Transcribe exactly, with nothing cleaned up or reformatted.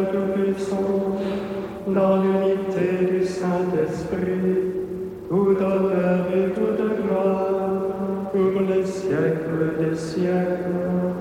Tout-Puissant, dans l'unité du Saint-Esprit, tout honneur et toute gloire, pour les siècles des siècles.